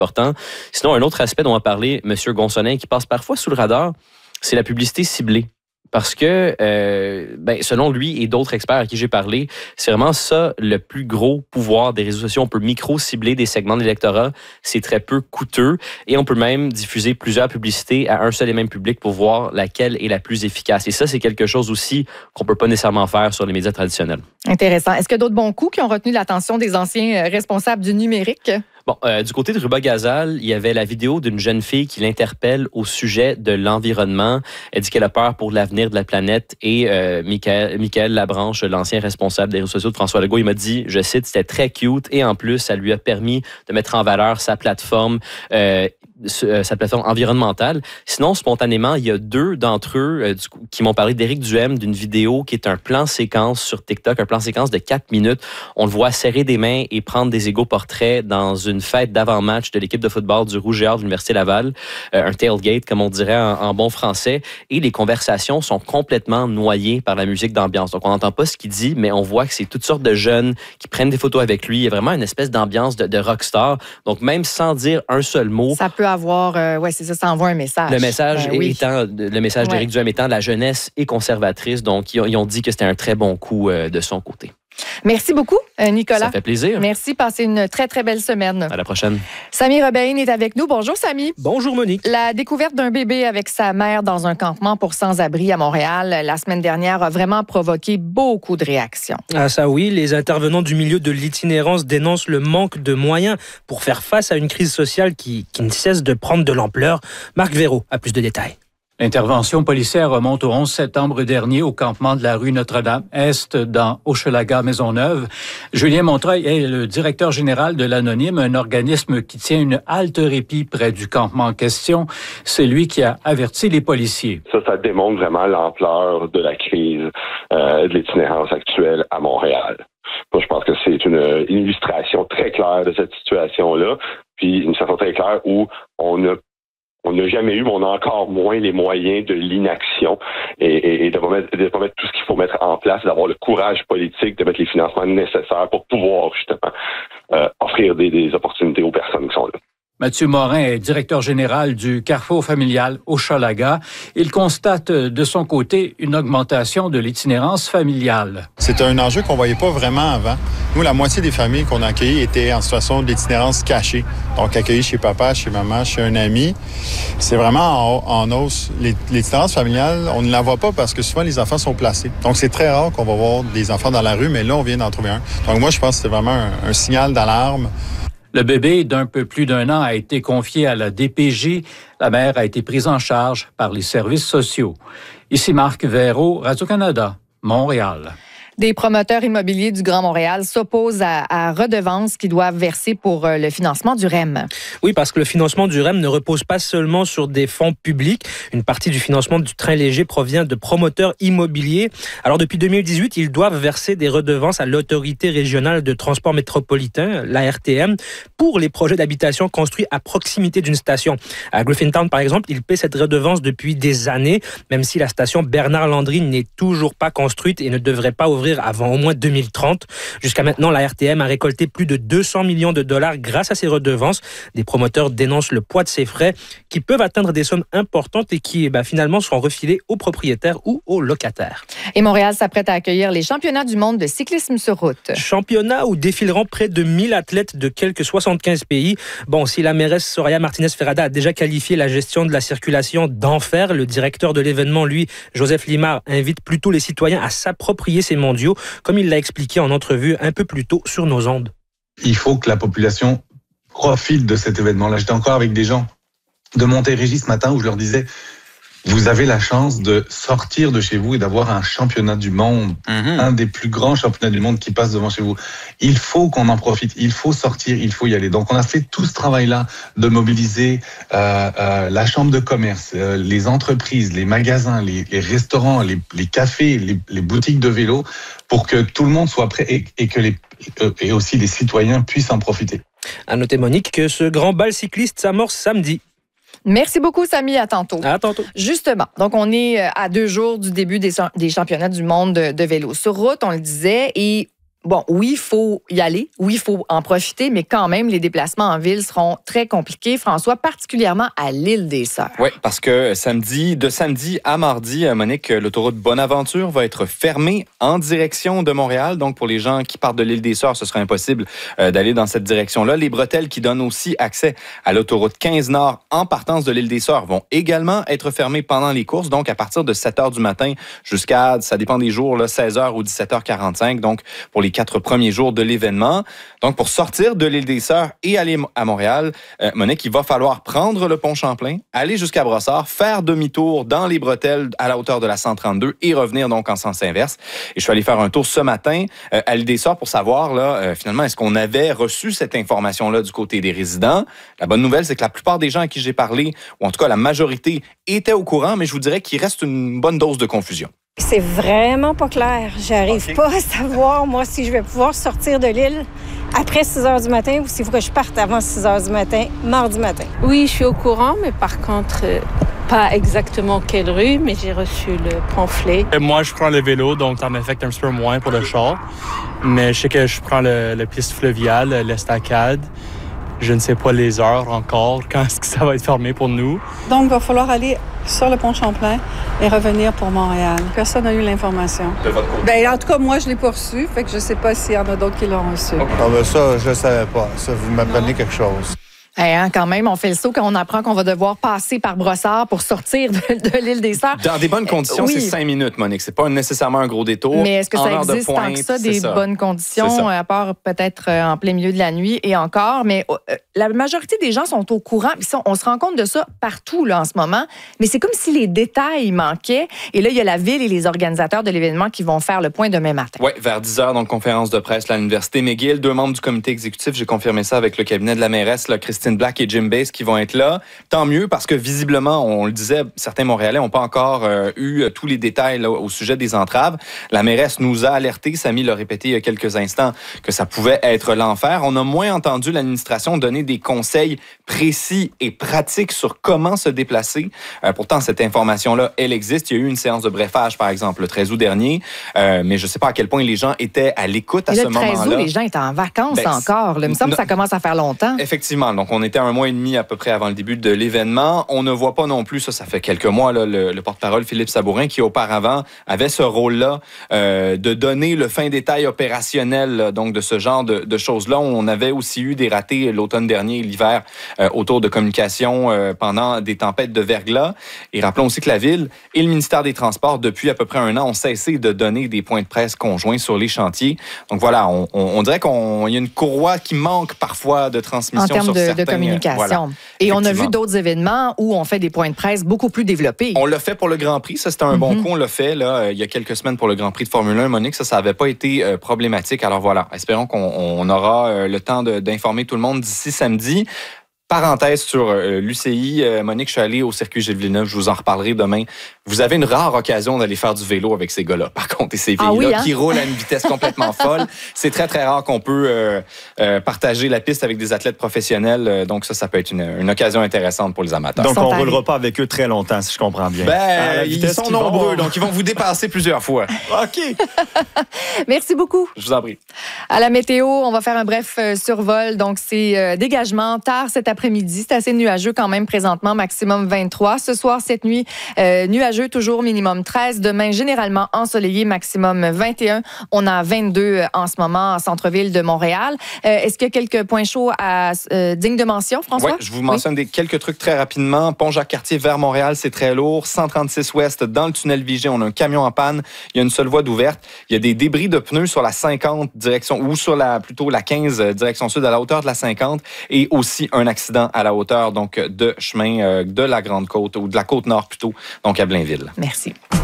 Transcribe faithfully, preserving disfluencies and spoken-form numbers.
important. Sinon, un autre aspect dont a parlé M. Gonsonin, qui passe parfois sous le radar, c'est la publicité ciblée. Parce que, euh, ben, selon lui et d'autres experts à qui j'ai parlé, c'est vraiment ça le plus gros pouvoir des réseaux sociaux. On peut micro-cibler des segments de l'électorat. C'est très peu coûteux et on peut même diffuser plusieurs publicités à un seul et même public pour voir laquelle est la plus efficace. Et ça, c'est quelque chose aussi qu'on peut pas nécessairement faire sur les médias traditionnels. Intéressant. Est-ce qu'il y a d'autres bons coups qui ont retenu l'attention des anciens responsables du numérique? Bon, euh, du côté de Ruba Gazal, il y avait la vidéo d'une jeune fille qui l'interpelle au sujet de l'environnement. Elle dit qu'elle a peur pour l'avenir de la planète et euh, Michael, Michael Labranche, l'ancien responsable des réseaux sociaux de François Legault, il m'a dit, je cite, c'était très cute et en plus, ça lui a permis de mettre en valeur sa plateforme euh, sa plateforme environnementale. Sinon, spontanément, il y a deux d'entre eux euh, du, qui m'ont parlé d'Éric Duhem, d'une vidéo qui est un plan séquence sur TikTok, un plan séquence de quatre minutes. On le voit serrer des mains et prendre des égaux portraits dans une fête d'avant-match de l'équipe de football du Rouge et Or de l'Université Laval, euh, un tailgate, comme on dirait en, en bon français. Et les conversations sont complètement noyées par la musique d'ambiance. Donc, on n'entend pas ce qu'il dit, mais on voit que c'est toutes sortes de jeunes qui prennent des photos avec lui. Il y a vraiment une espèce d'ambiance de, de rockstar. Donc, même sans dire un seul mot... Ça peut avoir, euh, ouais, c'est ça, ça envoie un message. Le message ben, oui. étant, le message ouais. d'Éric Duhem étant la jeunesse est conservatrice, donc ils ont, ils ont dit que c'était un très bon coup euh, de son côté. Merci beaucoup, Nicolas. Ça fait plaisir. Merci, passez une très, très belle semaine. À la prochaine. Samy Rebéin est avec nous. Bonjour, Samy. Bonjour, Monique. La découverte d'un bébé avec sa mère dans un campement pour sans-abri à Montréal la semaine dernière a vraiment provoqué beaucoup de réactions. Ah ça oui, les intervenants du milieu de l'itinérance dénoncent le manque de moyens pour faire face à une crise sociale qui, qui ne cesse de prendre de l'ampleur. Marc Véraud a plus de détails. L'intervention policière remonte au onze septembre dernier au campement de la rue Notre-Dame-Est dans Hochelaga-Maisonneuve. Julien Montreuil est le directeur général de l'Anonyme, un organisme qui tient une halte répit près du campement en question. C'est lui qui a averti les policiers. Ça, ça démontre vraiment l'ampleur de la crise euh, de l'itinérance actuelle à Montréal. Moi, je pense que c'est une, une illustration très claire de cette situation-là, puis une situation très claire où on a On n'a jamais eu, mais on a encore moins les moyens de l'inaction et, et, et de ne pas, pas mettre tout ce qu'il faut mettre en place, d'avoir le courage politique, de mettre les financements nécessaires pour pouvoir justement euh, offrir des, des opportunités aux personnes qui sont là. Mathieu Morin est directeur général du Carrefour familial Hochelaga. Il constate de son côté une augmentation de l'itinérance familiale. C'est un enjeu qu'on ne voyait pas vraiment avant. Nous, la moitié des familles qu'on a accueillies étaient en situation d'itinérance cachée. Donc, accueillies chez papa, chez maman, chez un ami. C'est vraiment en, en hausse. L'itinérance familiale, on ne la voit pas parce que souvent, les enfants sont placés. Donc, c'est très rare qu'on va voir des enfants dans la rue, mais là, on vient d'en trouver un. Donc, moi, je pense que c'est vraiment un, un signal d'alarme. Le bébé d'un peu plus d'un an a été confié à la D P J. La mère a été prise en charge par les services sociaux. Ici Marc Véraud, Radio-Canada, Montréal. Des promoteurs immobiliers du Grand Montréal s'opposent à, à redevances qu'ils doivent verser pour le financement du R E M. Oui, parce que le financement du R E M ne repose pas seulement sur des fonds publics. Une partie du financement du train léger provient de promoteurs immobiliers. Alors, depuis deux mille dix-huit, ils doivent verser des redevances à l'Autorité régionale de transport métropolitain, l'A R T M, pour les projets d'habitation construits à proximité d'une station. À Griffintown, par exemple, ils paient cette redevance depuis des années, même si la station Bernard-Landry n'est toujours pas construite et ne devrait pas ouvrir avant au moins deux mille trente. Jusqu'à maintenant, la R T M a récolté plus de deux cents millions de dollars grâce à ces redevances. Des promoteurs dénoncent le poids de ces frais qui peuvent atteindre des sommes importantes et qui bah, finalement seront refilés aux propriétaires ou aux locataires. Et Montréal s'apprête à accueillir les championnats du monde de cyclisme sur route. Championnat où défileront près de mille athlètes de quelques soixante-quinze pays. Bon, si la mairesse Soraya Martinez-Ferrada a déjà qualifié la gestion de la circulation d'enfer, le directeur de l'événement, lui, Joseph Limard, invite plutôt les citoyens à s'approprier ces mondiaux, comme il l'a expliqué en entrevue un peu plus tôt sur nos ondes. Il faut que la population profite de cet événement-là. J'étais encore avec des gens de Montérégie ce matin où je leur disais vous avez la chance de sortir de chez vous et d'avoir un championnat du monde, mmh. un des plus grands championnats du monde qui passe devant chez vous. Il faut qu'on en profite, il faut sortir, il faut y aller. Donc on a fait tout ce travail-là de mobiliser euh, euh, la chambre de commerce, euh, les entreprises, les magasins, les, les restaurants, les, les cafés, les, les boutiques de vélo pour que tout le monde soit prêt et, et que les, et aussi les citoyens puissent en profiter. À noter, Monique, que ce grand bal cycliste s'amorce samedi. Merci beaucoup, Samy. À tantôt. À tantôt. Justement, donc on est à deux jours du début des, des championnats du monde de, de vélo sur route, on le disait, et bon, oui, il faut y aller, oui, il faut en profiter, mais quand même, les déplacements en ville seront très compliqués, François, particulièrement à l'île des Sœurs. Oui, parce que samedi, de samedi à mardi, Monique, l'autoroute Bonaventure va être fermée en direction de Montréal. Donc, pour les gens qui partent de l'île des Sœurs, ce sera impossible euh, d'aller dans cette direction-là. Les bretelles qui donnent aussi accès à l'autoroute quinze Nord en partance de l'île des Sœurs vont également être fermées pendant les courses. Donc, à partir de sept heures du matin jusqu'à, ça dépend des jours, là, seize heures ou dix-sept heures quarante-cinq. Donc, pour les quatre premiers jours de l'événement. Donc, pour sortir de l'île des Sœurs et aller à Montréal, euh, Monique, il va falloir prendre le pont Champlain, aller jusqu'à Brossard, faire demi-tour dans les bretelles à la hauteur de la cent trente-deux et revenir donc en sens inverse. Et je suis allé faire un tour ce matin euh, à l'île des Sœurs pour savoir, là, euh, finalement, est-ce qu'on avait reçu cette information-là du côté des résidents? La bonne nouvelle, c'est que la plupart des gens à qui j'ai parlé, ou en tout cas la majorité, étaient au courant, mais je vous dirais qu'il reste une bonne dose de confusion. C'est vraiment pas clair. J'arrive okay. pas à savoir, moi, si je vais pouvoir sortir de l'île après six heures du matin ou s'il faut que je parte avant six heures du matin, mardi matin. Oui, je suis au courant, mais par contre, euh, pas exactement quelle rue, mais j'ai reçu le pamphlet. Et moi, je prends le vélo, donc ça m'affecte un petit peu moins pour le char. Mais je sais que je prends le, le piste fluviale, l'estacade. Je ne sais pas les heures encore, quand est-ce que ça va être fermé pour nous. Donc, il va falloir aller sur le pont Champlain et revenir pour Montréal. Personne n'a eu l'information. De votre côté? Bien, en tout cas, moi, je ne l'ai pas reçu, fait que je ne sais pas s'il y en a d'autres qui l'ont reçu. Okay. Ah ben ça, je ne savais pas. Ça, vous m'apprenez quelque chose. Hey, hein, quand même, on fait le saut quand on apprend qu'on va devoir passer par Brossard pour sortir de, de l'île des Sœurs. Dans des bonnes conditions, euh, oui. c'est cinq minutes, Monique. C'est pas nécessairement un gros détour. Mais est-ce que ça en existe pointe, tant que ça, des ça. bonnes conditions, à part peut-être euh, en plein milieu de la nuit et encore? Mais euh, la majorité des gens sont au courant. Puis on se rend compte de ça partout là, en ce moment. Mais c'est comme si les détails manquaient. Et là, il y a la ville et les organisateurs de l'événement qui vont faire le point demain matin. Oui, vers dix heures, donc conférence de presse à l'Université McGill. Deux membres du comité exécutif, j'ai confirmé ça avec le cabinet de la mairesse, là, Christine Black et Jim Bass, qui vont être là. Tant mieux, parce que visiblement, on le disait, certains Montréalais n'ont pas encore euh, eu tous les détails là, au sujet des entraves. La mairesse nous a alertés, Samy l'a répété il y a quelques instants, que ça pouvait être l'enfer. On a moins entendu l'administration donner des conseils précis et pratiques sur comment se déplacer. Euh, pourtant, cette information-là, elle existe. Il y a eu une séance de brefage, par exemple, le treize août dernier, euh, mais je ne sais pas à quel point les gens étaient à l'écoute à et ce le treize moment-là. août, les gens étaient en vacances ben, encore. Là. Il me semble que ça commence à faire longtemps. Effectivement. Donc, on était un mois et demi à peu près avant le début de l'événement. On ne voit pas non plus, ça, ça fait quelques mois, là, le, le porte-parole Philippe Sabourin, qui auparavant avait ce rôle-là euh, de donner le fin détail opérationnel là, donc de ce genre de, de choses-là. On avait aussi eu des ratés l'automne dernier, l'hiver, euh, autour de communication euh, pendant des tempêtes de verglas. Et rappelons aussi que la Ville et le ministère des Transports, depuis à peu près un an, ont cessé de donner des points de presse conjoints sur les chantiers. Donc voilà, on, on, on dirait qu'il y a une courroie qui manque parfois de transmission en termes sur de, certains... de communication. Voilà. Et on a vu d'autres événements où on fait des points de presse beaucoup plus développés. On l'a fait pour le Grand Prix. Ça, c'était un mm-hmm. bon coup. On l'a fait là, il y a quelques semaines pour le Grand Prix de Formule un. Monique, ça, ça n'avait pas été euh, problématique. Alors voilà, espérons qu'on on aura euh, le temps de, d'informer tout le monde d'ici samedi. Parenthèse sur euh, l'U C I. Euh, Monique, je suis allé au circuit Gilles Villeneuve. Je vous en reparlerai demain. Vous avez une rare occasion d'aller faire du vélo avec ces gars-là, par contre, et ces filles-là, ah oui, hein? qui roulent à une vitesse complètement folle. C'est très, très rare qu'on peut euh, euh, partager la piste avec des athlètes professionnels. Euh, donc ça, ça peut être une, une occasion intéressante pour les amateurs. Donc, on ne roulera pas avec eux très longtemps, si je comprends bien. Ben, ils sont nombreux, vont... donc ils vont vous dépasser plusieurs fois. OK. Merci beaucoup. Je vous en prie. À la météo, on va faire un bref euh, survol. Donc, c'est euh, dégagement tard cet après-midi. C'est assez nuageux quand même présentement, maximum vingt-trois. Ce soir, cette nuit, euh, nuageux, toujours minimum treize. Demain, généralement ensoleillé, maximum vingt et un. On a vingt-deux en ce moment en centre-ville de Montréal. Euh, est-ce qu'il y a quelques points chauds à, euh, dignes de mention, François? Oui, je vous mentionne oui. des, quelques trucs très rapidement. Pont-Jacques-Cartier vers Montréal, c'est très lourd. cent trente-six ouest, dans le tunnel Vigée, on a un camion en panne. Il y a une seule voie d'ouverte. Il y a des débris de pneus sur la cinquante, direction, ou sur la, plutôt la quinze, direction sud, à la hauteur de la cinquante. Et aussi un accident à la hauteur donc, de chemin euh, de la Grande-Côte, ou de la Côte-Nord plutôt, donc à Blainville. Merci.